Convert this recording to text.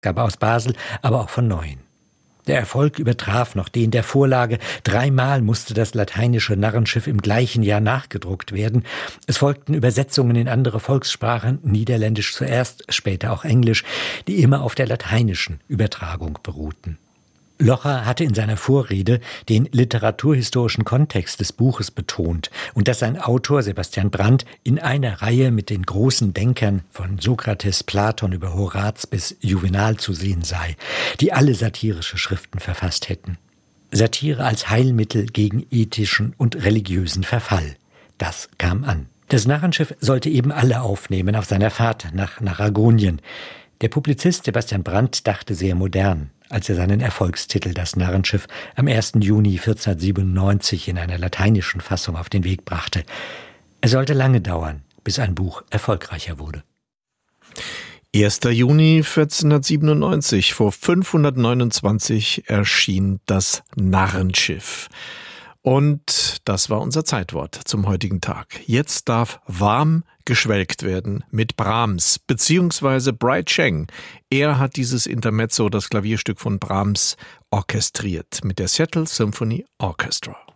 Herausgabe aus Basel, aber auch von neuen. Der Erfolg übertraf noch den der Vorlage. 3-mal musste das lateinische Narrenschiff im gleichen Jahr nachgedruckt werden. Es folgten Übersetzungen in andere Volkssprachen, Niederländisch zuerst, später auch Englisch, die immer auf der lateinischen Übertragung beruhten. Locher hatte in seiner Vorrede den literaturhistorischen Kontext des Buches betont und dass sein Autor Sebastian Brant in einer Reihe mit den großen Denkern von Sokrates, Platon über Horaz bis Juvenal zu sehen sei, die alle satirische Schriften verfasst hätten. Satire als Heilmittel gegen ethischen und religiösen Verfall. Das kam an. Das Narrenschiff sollte eben alle aufnehmen auf seiner Fahrt nach Aragonien. Der Publizist Sebastian Brant dachte sehr modern, als er seinen Erfolgstitel »Das Narrenschiff« am 1. Juni 1497 in einer lateinischen Fassung auf den Weg brachte. Es sollte lange dauern, bis ein Buch erfolgreicher wurde. 1. Juni 1497, vor 529 erschien »Das Narrenschiff«. Und das war unser Zeitwort zum heutigen Tag. Jetzt darf warm geschwelgt werden mit Brahms bzw. Bright Cheng. Er hat dieses Intermezzo, das Klavierstück von Brahms, orchestriert mit der Seattle Symphony Orchestra.